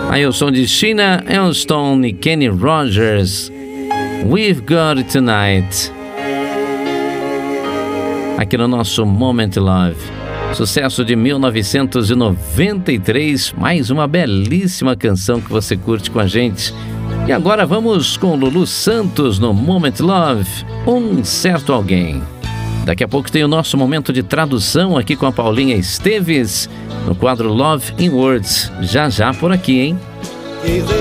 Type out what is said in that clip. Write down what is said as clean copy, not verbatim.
Aí o som de Sheena Easton e Kenny Rogers, We've Got It Tonight, aqui no nosso Moment Love, sucesso de 1993, mais uma belíssima canção que você curte com a gente. E agora vamos com Lulu Santos no Moment Love, Um Certo Alguém. Daqui a pouco tem o nosso momento de tradução aqui com a Paulinha Esteves, no quadro Love in Words, já por aqui, hein?